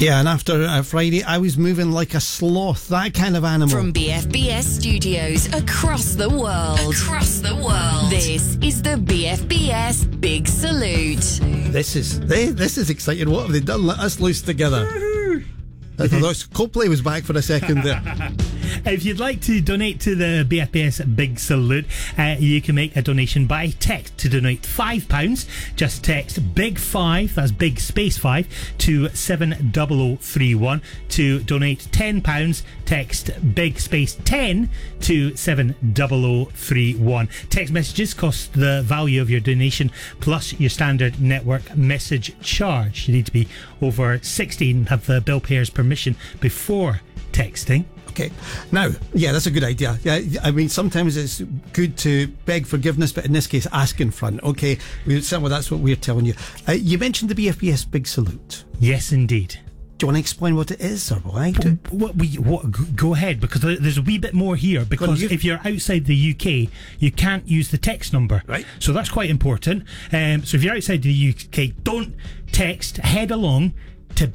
Yeah, and after Friday, I was moving like a sloth, that kind of animal. From BFBS studios across the world. This is the BFBS Big Salute. This is exciting. What have they done? Let us loose together. I thought Coldplay was back for a second there. If you'd like to donate to the BFBS Big Salute, you can make a donation by text. To donate £5, just text Big 5, that's Big Space 5, to 70031. To donate £10, text Big Space 10 to 70031. Text messages cost the value of your donation plus your standard network message charge. You need to be over 16 and have the bill payer's permission before texting. Okay. Now, yeah, that's a good idea. Yeah, I mean, sometimes it's good to beg forgiveness, but in this case, ask in front. Okay, that's what we're telling you. You mentioned the BFBS Big Salute. Yes, indeed. Do you want to explain what it is, Sir Boy? Go ahead, because there's a wee bit more here. Because if you're outside the UK, you can't use the text number. Right. So that's quite important. So if you're outside the UK, don't text. Head along to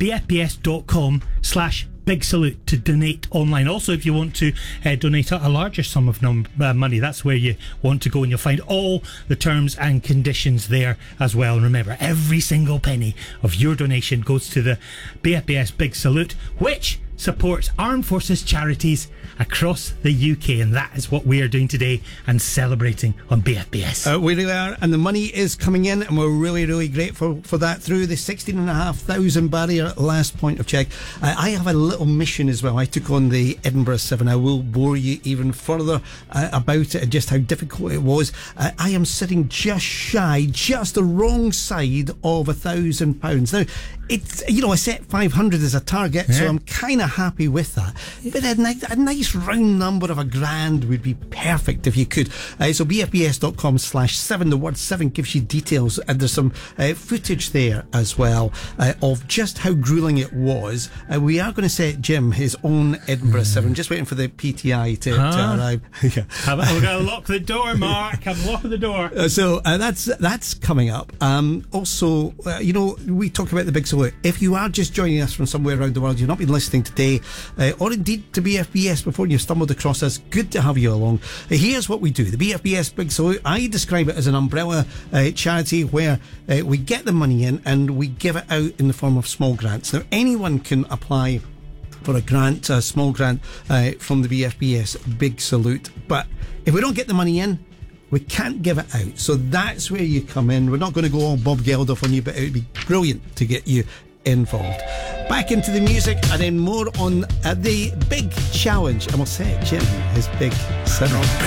bfbs.com/Big Salute to donate online. Also, if you want to donate a larger sum of money, that's where you want to go, and you'll find all the terms and conditions there as well. And remember, every single penny of your donation goes to the BFBS Big Salute, which supports armed forces charities across the UK, and that is what we are doing today and celebrating on BFBS. We really are, and the money is coming in, and we're really, really grateful for that. Through the 16,500 barrier last point of check, I have a little mission as well. I took on the Edinburgh 7. I will bore you even further about it and just how difficult it was. I am sitting just the wrong side of £1,000. Now, it's, I set 500 as a target, so I'm kind of happy with that. But a nice round number of £1,000 would be perfect if you could. So bfbs.com/7, the word 7 gives you details, and there's some footage there as well of just how gruelling it was. We are going to set Jim his own Edinburgh 7, just waiting for the PTI to arrive. We're going to lock the door, Mark. I'm locking the door. So that's coming up. Also, we talk about the Big Salute. If you are just joining us from somewhere around the world, you've not been listening today, or indeed to BFBS before you've stumbled across us, good to have you along. Here's what we do. The BFBS Big Salute, I describe it as an umbrella charity where we get the money in and we give it out in the form of small grants. Now, anyone can apply for a grant, a small grant from the BFBS Big Salute, but if we don't get the money in, we can't give it out. So that's where you come in. We're not going to go all Bob Geldof on you, but it would be brilliant to get you involved. Back into the music, and then more on the big challenge. And we'll set Jim his Big 7.